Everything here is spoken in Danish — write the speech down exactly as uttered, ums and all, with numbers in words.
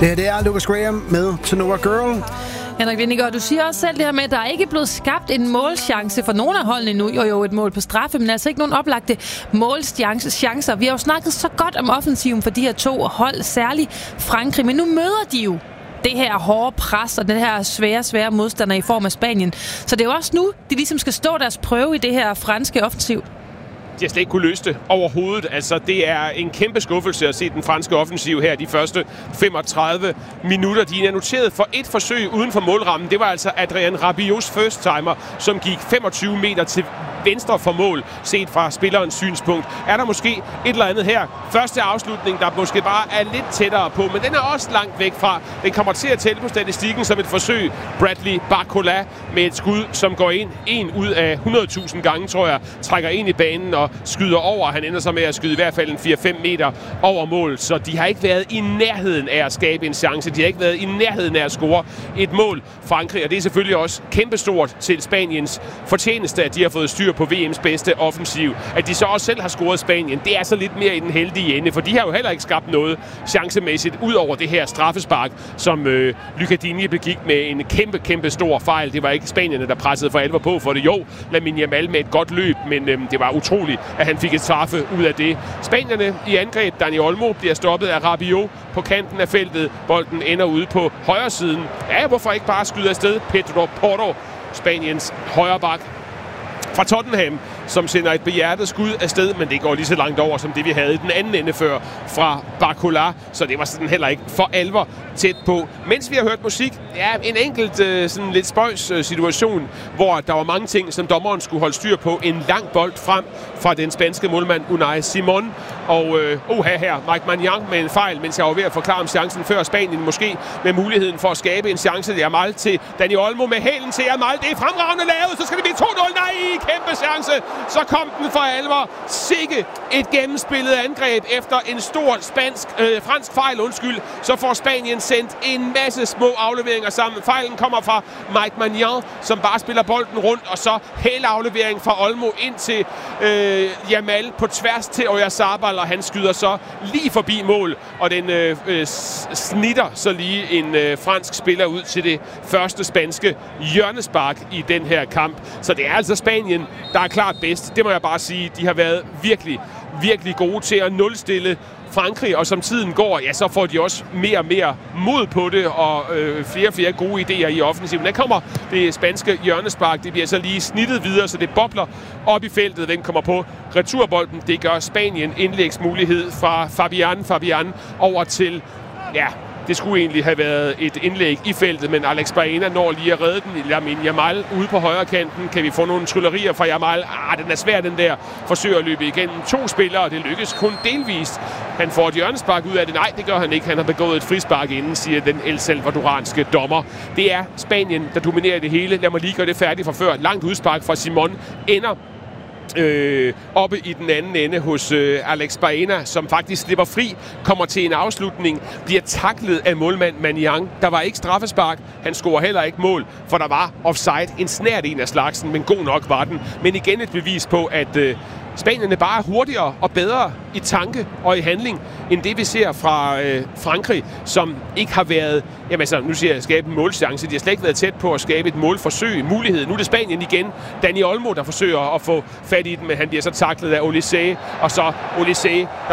Det her det er Lucas Graham med To Know a Girl. Henrik Vingegaard, du siger også selv det her med, at der ikke er blevet skabt en målchance for nogen af holdene endnu. Jo, jo, et mål på straffe, men altså ikke nogen oplagte målchancer. Vi har jo snakket så godt om offensiven for de her to hold, særligt Frankrig, men nu møder de jo det her hårde pres og den her svære, svære modstander i form af Spanien. Så det er jo også nu, de ligesom skal stå deres prøve i det her franske offensiv. De har slet ikke kunne løse det overhovedet. Altså, det er en kæmpe skuffelse at se den franske offensiv her de første femogtredive minutter. De er noteret for et forsøg uden for målrammen. Det var altså Adrien Rabiots first timer, som gik femogtyve meter til venstre for mål, set fra spillerens synspunkt. Er der måske et eller andet her? Første afslutning, der måske bare er lidt tættere på, men den er også langt væk fra. Den kommer til at tælle på statistikken som et forsøg. Bradley Barcola med et skud, som går ind en ud af hundrede tusind gange, tror jeg, trækker ind i banen og skyder over. Han ender så med at skyde i hvert fald en fire fem meter over mål, så de har ikke været i nærheden af at skabe en chance. De har ikke været i nærheden af at score et mål, Frankrig, og det er selvfølgelig også kæmpestort til Spaniens fortjeneste, at de har fået styr på V M's bedste offensiv. At de så også selv har scoret Spanien, det er så lidt mere i den heldige ende, for de har jo heller ikke skabt noget chancemæssigt, ud over det her straffespark, som øh, Lucadini begik med en kæmpe, kæmpe stor fejl. Det var ikke spanierne, der pressede for alvor på for det. Jo, Lamine Yamal med et godt løb, men øh, det var utroligt, at han fik et straffe ud af det. Spanierne i angreb, Dani Olmo bliver stoppet af Rabiot på kanten af feltet. Bolden ender ude på højre siden. Ja, hvorfor ikke bare skyde afsted? Pedro Porro, Spaniens højre bak fra Tottenham, som sender et behjertet skud afsted, men det går lige så langt over, som det vi havde i den anden ende før fra Barcola, så det var sådan heller ikke for alvor tæt på. Mens vi har hørt musik, ja, en enkelt sådan lidt spøjs situation, hvor der var mange ting, som dommeren skulle holde styr på. En lang bold frem fra den spanske målmand Unai Simon, og øh, oha her, Mike Maignan med en fejl, mens jeg var ved at forklare om chancen før Spanien, måske med muligheden for at skabe en chance. Det er Yamal til Dani Olmo med hælen til Yamal. Det er fremragende lavet, så skal det blive to nul. Nej, kæmpe chance. Så kom den for alvor. Sikke et gennemspillet angreb efter en stor spansk, øh, fransk fejl, undskyld. Så får Spanien sendt en masse små afleveringer sammen. Fejlen kommer fra Mike Maignan, som bare spiller bolden rundt, og så hele aflevering fra Olmo ind til øh, Yamal på tværs til Oyarzabal, og han skyder så lige forbi mål, og den øh, øh, snitter så lige en øh, fransk spiller ud til det første spanske hjørnespark i den her kamp. Så det er altså Spanien, der er klart bedst. Det må jeg bare sige. De har været virkelig, virkelig gode til at nulstille Frankrig, og som tiden går, ja, så får de også mere og mere mod på det, og øh, flere og flere gode idéer i offensiven. Der kommer det spanske hjørnespark, det bliver så lige snittet videre, så det bobler op i feltet. Hvem kommer på returbolden? Det gør Spanien. Indlægsmulighed fra Fabian Fabian over til, ja, det skulle egentlig have været et indlæg i feltet, men Alex Baena når lige at redde den. Lamine Yamal ude på højre kanten. Kan vi få nogle tryllerier fra Yamal? Ah, den er svær, den der. Forsøger at løbe igennem to spillere, og det lykkes kun delvist. Han får et hjørnespark ud af det. Nej, det gør han ikke. Han har begået et frispark inden, siger den El Salvadoranske dommer. Det er Spanien, der dominerer det hele. Lad mig lige gøre det færdigt fra før. Langt udspark fra Simon ender Øh, oppe i den anden ende hos øh, Alex Baena, som faktisk slipper fri, kommer til en afslutning, bliver taklet af målmand Maignan. Der var ikke straffespark, han scorer heller ikke mål, for der var offside, en snært en af slagsen, men god nok var den. Men igen et bevis på, at øh, Spanierne bare er hurtigere og bedre i tanke og i handling, end det vi ser fra øh, Frankrig, som ikke har været, jamen altså, nu siger jeg, skabe en målchance. De har slet ikke været tæt på at skabe et målforsøg, mulighed. Nu er det Spanien igen. Dani Olmo, der forsøger at få fat i den, men han bliver så taklet af Olise, og så Olise, der